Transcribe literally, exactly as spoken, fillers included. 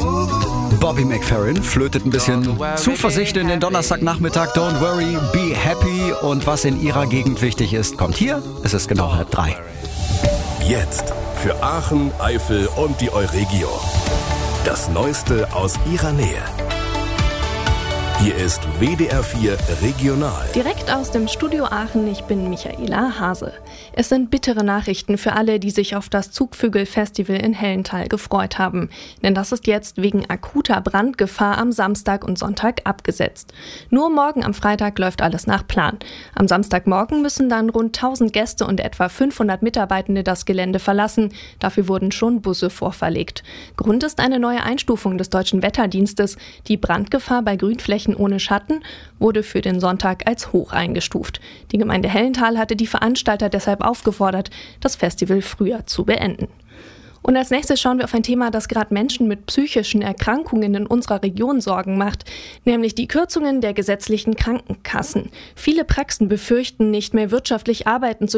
Bobby McFerrin flötet ein bisschen Zuversicht in den Donnerstagnachmittag. Don't worry, be happy. Und was in ihrer Gegend wichtig ist, kommt hier. Es ist genau halb drei. Jetzt für Aachen, Eifel und die Euregio. Das Neueste aus ihrer Nähe. Hier ist W D R vier Regional. Direkt aus dem Studio Aachen, ich bin Michaela Hase. Es sind bittere Nachrichten für alle, die sich auf das Zugvögel-Festival in Hellenthal gefreut haben. Denn das ist jetzt wegen akuter Brandgefahr am Samstag und Sonntag abgesetzt. Nur morgen am Freitag läuft alles nach Plan. Am Samstagmorgen müssen dann rund tausend Gäste und etwa fünfhundert Mitarbeitende das Gelände verlassen. Dafür wurden schon Busse vorverlegt. Grund ist eine neue Einstufung des Deutschen Wetterdienstes. Die Brandgefahr bei Grünflächen ohne Schatten wurde für den Sonntag als hoch eingestuft. Die Gemeinde Hellenthal hatte die Veranstalter deshalb aufgefordert, das Festival früher zu beenden. Und als nächstes schauen wir auf ein Thema, das gerade Menschen mit psychischen Erkrankungen in unserer Region Sorgen macht, nämlich die Kürzungen der gesetzlichen Krankenkassen. Viele Praxen befürchten, nicht mehr wirtschaftlich arbeiten zu